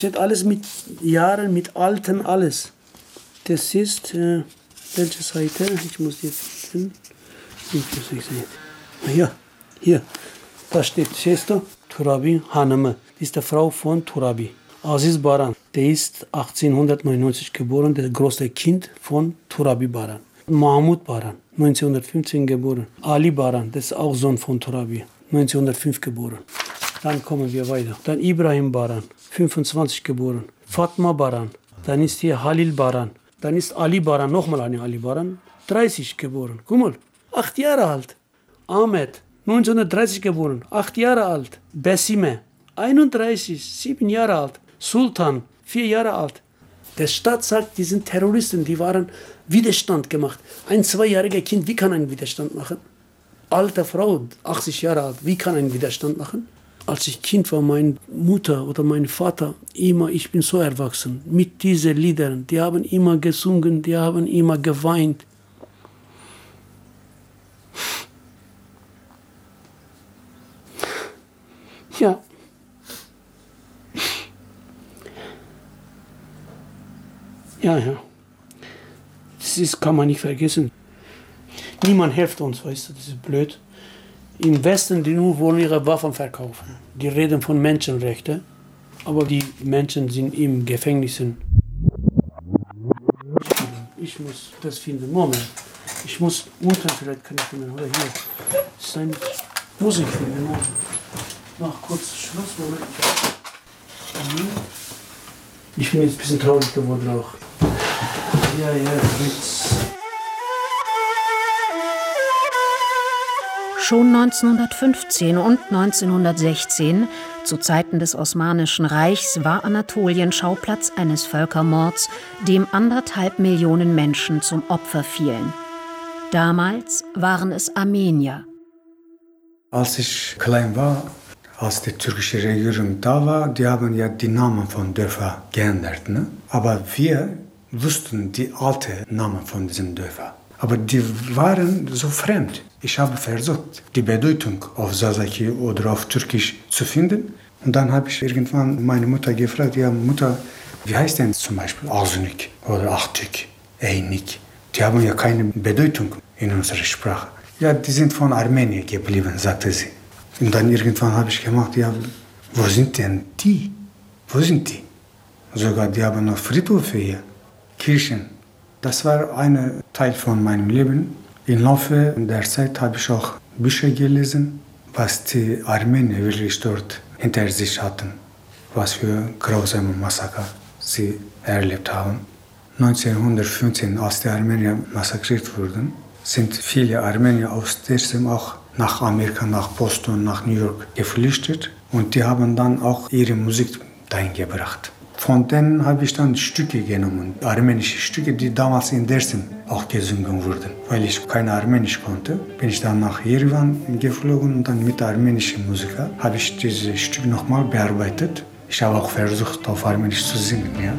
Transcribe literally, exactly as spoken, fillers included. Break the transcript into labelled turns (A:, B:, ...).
A: Steht alles mit Jahren, mit Alten, alles. Das ist, äh, welche Seite? Ich muss jetzt finden. Ja, hier. Da steht, siehst du? Turabi Hanımı. Die ist die Frau von Turabi. Aziz Baran, der ist achtzehnhundertneunundneunzig geboren, das große Kind von Turabi Baran. Mahmud Baran, neunzehnhundertfünfzehn geboren. Ali Baran, das ist auch Sohn von Turabi, neunzehnhundertfünf geboren. Dann kommen wir weiter. Dann Ibrahim Baran, fünfundzwanzig geboren. Fatma Baran, dann ist hier Halil Baran. Dann ist Ali Baran, nochmal eine Ali Baran, dreißig geboren. Guck mal, acht Jahre alt. Ahmed, neunzehnhundertdreißig geboren, acht Jahre alt. Besime, einunddreißig, sieben Jahre alt. Sultan, vier Jahre alt. Der Staat sagt, die sind Terroristen, die waren Widerstand gemacht. Ein zweijähriger Kind, wie kann ein Widerstand machen? Alte Frau, achtzig Jahre alt, wie kann ein Widerstand machen? Als ich Kind war, meine Mutter oder mein Vater, immer, ich bin so erwachsen, mit diesen Liedern, die haben immer gesungen, die haben immer geweint. Ja. Ja, ja. Das ist, kann man nicht vergessen. Niemand hilft uns, weißt du, das ist blöd. Im Westen, die nur wollen ihre Waffen verkaufen. Die reden von Menschenrechten, aber die Menschen sind im Gefängnis. Ich muss das finden. Moment. Ich muss unten vielleicht kann ich finden. Oder hier. Das ist ein Musik finden. Noch kurz Schluss. Moment. Ich bin jetzt ein bisschen traurig geworden auch. Ja, ja, Fritz.
B: Schon neunzehnhundertfünfzehn und neunzehnhundertsechzehn, zu Zeiten des Osmanischen Reichs, war Anatolien Schauplatz eines Völkermords, dem anderthalb Millionen Menschen zum Opfer fielen. Damals waren es Armenier.
C: Als ich klein war, als die türkische Regierung da war, die haben ja die Namen von Dörfern geändert. Ne? Aber wir wussten die alten Namen von diesen Dörfern. Aber die waren so fremd. Ich habe versucht, die Bedeutung auf Sazaki oder auf Türkisch zu finden. Und dann habe ich irgendwann meine Mutter gefragt, ja Mutter, wie heißt denn zum Beispiel Azunik oder Achtük, Eynik? Die haben ja keine Bedeutung in unserer Sprache. Ja, die sind von Armenien geblieben, sagte sie. Und dann irgendwann habe ich gemacht, ja, wo sind denn die? Wo sind die? Sogar die haben noch Friedhöfe hier, Kirchen. Das war ein Teil von meinem Leben. Im Laufe der Zeit habe ich auch Bücher gelesen, was die Armenier wirklich dort hinter sich hatten, was für grausame Massaker sie erlebt haben. neunzehnhundertfünfzehn, als die Armenier massakriert wurden, sind viele Armenier aus Dersim auch nach Amerika, nach Boston, nach New York geflüchtet und die haben dann auch ihre Musik dahin gebracht. Von denen habe ich dann Stücke genommen, armenische Stücke, die damals in Dersim auch gesungen wurden. Weil ich kein Armenisch konnte, bin ich dann nach Yerevan geflogen und dann mit armenischen Musikern habe ich diese Stücke nochmal bearbeitet. Ich habe auch versucht, auf Armenisch zu singen. Ja.